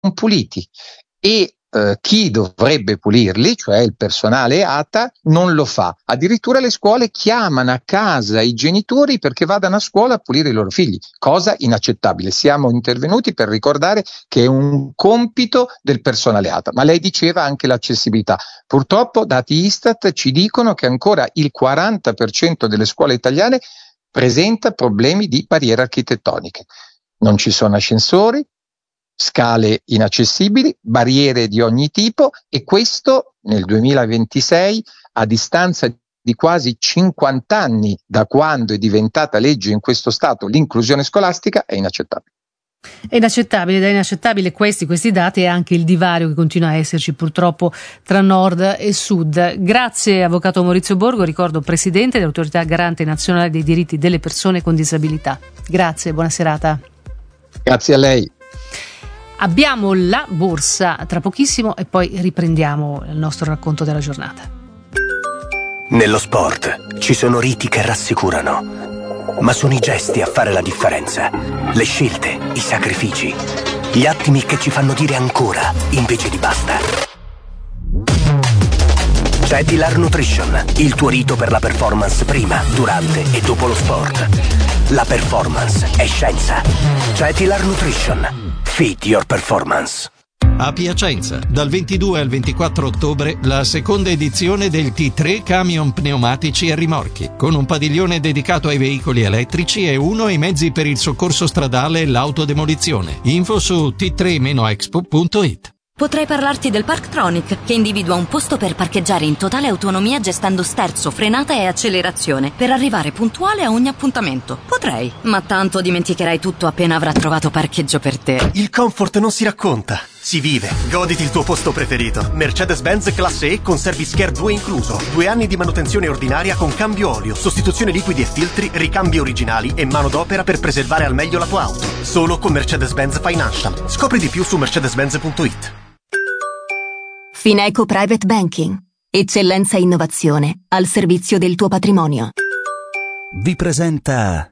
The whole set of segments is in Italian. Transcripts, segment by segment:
puliti e chi dovrebbe pulirli, cioè il personale ATA, non lo fa. Addirittura le scuole chiamano a casa i genitori perché vadano a scuola a pulire i loro figli, cosa inaccettabile. Siamo intervenuti per ricordare che è un compito del personale ATA, ma lei diceva anche l'accessibilità. Purtroppo dati Istat ci dicono che ancora il 40% delle scuole italiane presenta problemi di barriere architettoniche. Non ci sono ascensori, scale inaccessibili, barriere di ogni tipo, e questo nel 2026, a distanza di quasi 50 anni da quando è diventata legge in questo Stato l'inclusione scolastica, è inaccettabile. È inaccettabile questi dati e anche il divario che continua a esserci purtroppo tra nord e sud. Grazie avvocato Maurizio Borgo, ricordo presidente dell'Autorità Garante Nazionale dei Diritti delle Persone con Disabilità. Grazie, buona serata. Grazie a lei. Abbiamo la borsa tra pochissimo e poi riprendiamo il nostro racconto della giornata. Nello sport ci sono riti che rassicurano, ma sono i gesti a fare la differenza. Le scelte, i sacrifici, gli attimi che ci fanno dire ancora invece di basta. Cetilar Nutrition, il tuo rito per la performance prima, durante e dopo lo sport. La performance è scienza. Cetilar Nutrition. Feed your performance. A Piacenza, dal 22 al 24 ottobre, la seconda edizione del T3 Camion Pneumatici e Rimorchi, con un padiglione dedicato ai veicoli elettrici e uno ai mezzi per il soccorso stradale e l'autodemolizione. Info su t3-expo.it. Potrei parlarti del Parktronic, che individua un posto per parcheggiare in totale autonomia gestendo sterzo, frenata e accelerazione, per arrivare puntuale a ogni appuntamento. Potrei, ma tanto dimenticherai tutto appena avrà trovato parcheggio per te. Il comfort non si racconta, si vive. Goditi il tuo posto preferito. Mercedes-Benz Classe E con Service Care 2 incluso. 2 anni di manutenzione ordinaria con cambio olio, sostituzione liquidi e filtri, ricambi originali e manodopera per preservare al meglio la tua auto. Solo con Mercedes-Benz Financial. Scopri di più su mercedes-benz.it. Fineco Private Banking. Eccellenza e innovazione al servizio del tuo patrimonio. Vi presenta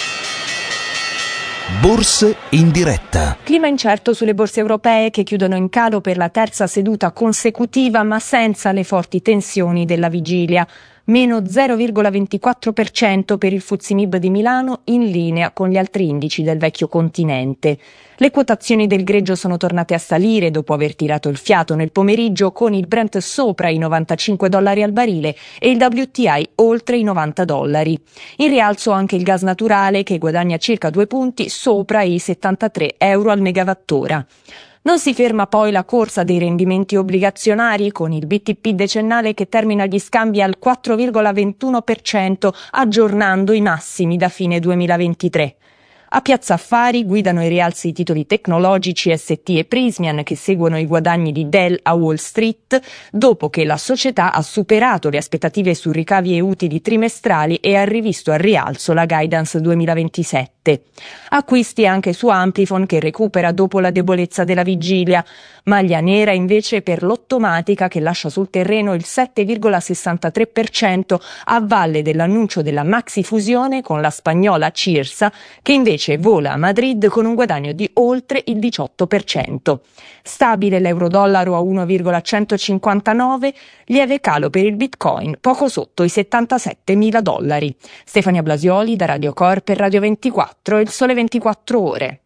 Borse in diretta. Clima incerto sulle borse europee che chiudono in calo per la terza seduta consecutiva, ma senza le forti tensioni della vigilia. Meno 0,24% per il FTSE MIB di Milano, in linea con gli altri indici del vecchio continente. Le quotazioni del greggio sono tornate a salire dopo aver tirato il fiato nel pomeriggio, con il Brent sopra i $95 al barile e il WTI oltre i $90. In rialzo anche il gas naturale, che guadagna circa 2 punti sopra i €73 al megawattora. Non si ferma poi la corsa dei rendimenti obbligazionari, con il BTP decennale che termina gli scambi al 4,21%, aggiornando i massimi da fine 2023. A Piazza Affari guidano i rialzi i titoli tecnologici ST e Prysmian, che seguono i guadagni di Dell a Wall Street, dopo che la società ha superato le aspettative su ricavi e utili trimestrali e ha rivisto al rialzo la guidance 2027. Acquisti anche su Amplifon, che recupera dopo la debolezza della vigilia. Maglia nera invece per l'Ottomatica, che lascia sul terreno il 7,63% a valle dell'annuncio della maxi fusione con la spagnola Cirsa, che invece vola a Madrid con un guadagno di oltre il 18%. Stabile l'euro-dollaro a 1,159, lieve calo per il Bitcoin, poco sotto i $77.000. Stefania Blasioli da Radio Cor per Radio 24, il Sole 24 Ore.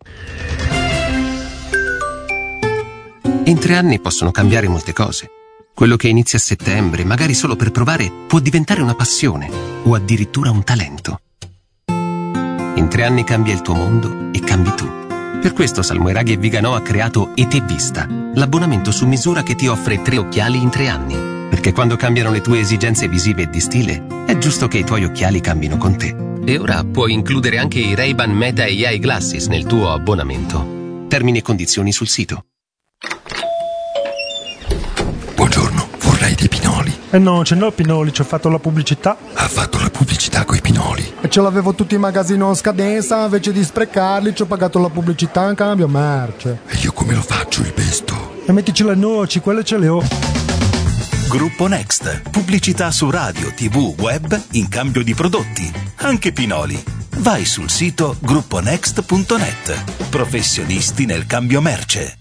In 3 anni possono cambiare molte cose. Quello che inizia a settembre, magari solo per provare, può diventare una passione o addirittura un talento. In 3 anni cambia il tuo mondo e cambi tu. Per questo Salmoiraghi e Viganò ha creato ET Vista, l'abbonamento su misura che ti offre 3 occhiali in 3 anni. Perché quando cambiano le tue esigenze visive e di stile, è giusto che i tuoi occhiali cambino con te. E ora puoi includere anche i Ray-Ban Meta AI Glasses nel tuo abbonamento. Termini e condizioni sul sito. Buongiorno, vorrei dei pinoli. No, ce n'ho pinoli, ci ho fatto la pubblicità. Ha fatto la pubblicità coi pinoli. E ce l'avevo tutti in magazzino a scadenza, invece di sprecarli ci ho pagato la pubblicità in cambio merce. E io come lo faccio il pesto? E mettici le noci, quelle ce le ho. Gruppo Next. Pubblicità su radio, TV, web in cambio di prodotti. Anche pinoli. Vai sul sito grupponext.net. Professionisti nel cambio merce.